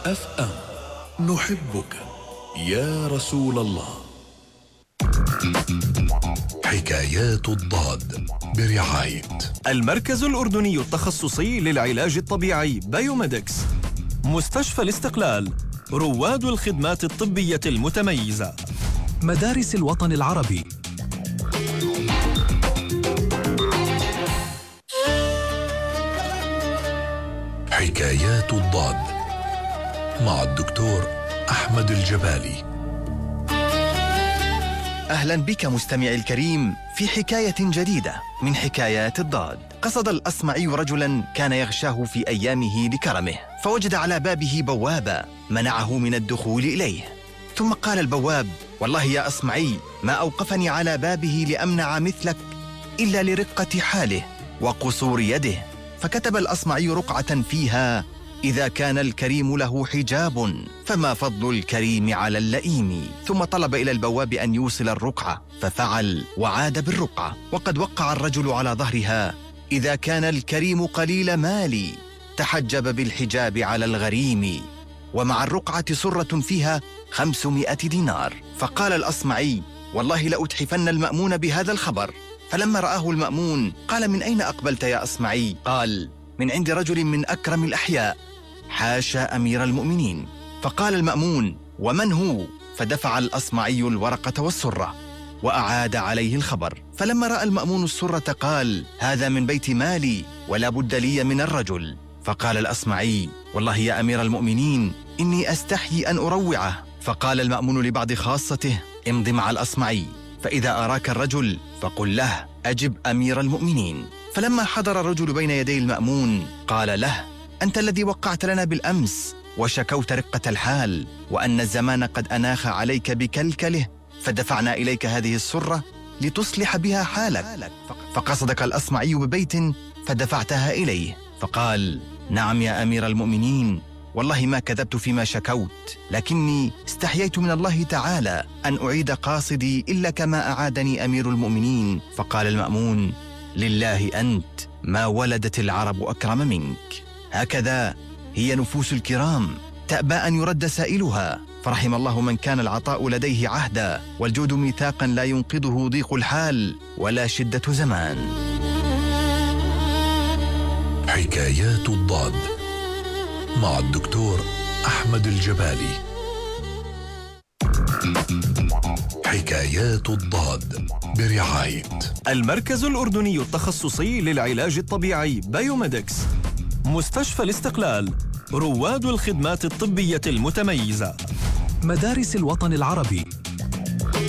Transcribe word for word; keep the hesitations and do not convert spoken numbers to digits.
اف ام. نحبك يا رسول الله. حكايات الضاد برعاية المركز الأردني التخصصي للعلاج الطبيعي بايوميدكس، مستشفى الاستقلال، رواد الخدمات الطبية المتميزة، مدارس الوطن العربي. حكايات الضاد مع الدكتور أحمد الجبالي. أهلا بك مستمعي الكريم في حكاية جديدة من حكايات الضاد. قصد الأصمعي رجلا كان يغشاه في أيامه لكرمه، فوجد على بابه بوابا منعه من الدخول إليه. ثم قال البواب: والله يا أصمعي ما أوقفني على بابه لأمنع مثلك إلا لرقة حاله وقصور يده. فكتب الأصمعي رقعة فيها: إذا كان الكريم له حجاب فما فضل الكريم على اللئيم. ثم طلب إلى البواب أن يوصل الرقعة، ففعل وعاد بالرقعة، وقد وقع الرجل على ظهرها: إذا كان الكريم قليل مالي تحجب بالحجاب على الغريم. ومع الرقعة سرة فيها خمسمائة دينار. فقال الأصمعي: والله لأتحفن المأمون بهذا الخبر. فلما رآه المأمون قال: من أين أقبلت يا أصمعي؟ قال: من عند رجل من أكرم الأحياء، حاشا أمير المؤمنين. فقال المأمون: ومن هو؟ فدفع الأصمعي الورقة والسرة وأعاد عليه الخبر. فلما رأى المأمون السرة قال: هذا من بيت مالي ولا بد لي من الرجل. فقال الأصمعي: والله يا أمير المؤمنين إني أستحيي أن أروعه. فقال المأمون لبعض خاصته: امض مع الأصمعي، فإذا أراك الرجل فقل له: أجب أمير المؤمنين. فلما حضر الرجل بين يدي المأمون قال له: أنت الذي وقعت لنا بالأمس وشكوت رقة الحال وأن الزمان قد أناخ عليك بكلكله، فدفعنا إليك هذه السرة لتصلح بها حالك، فقصدك الأصمعي ببيت فدفعتها إليه. فقال: نعم يا أمير المؤمنين، والله ما كذبت فيما شكوت، لكني استحييت من الله تعالى أن أعيد قاصدي إلا كما أعادني أمير المؤمنين. فقال المأمون: لله أنت، ما ولدت العرب أكرم منك. هكذا هي نفوس الكرام، تأبى أن يرد سائلها. فرحم الله من كان العطاء لديه عهدا، والجود ميثاقا لا ينقضه ضيق الحال ولا شدة زمان. حكايات الضاد مع الدكتور أحمد الجبالي. حكايات الضاد برعاية المركز الأردني التخصصي للعلاج الطبيعي بايوميدكس، مستشفى الاستقلال، رواد الخدمات الطبية المتميزة، مدارس الوطن العربي.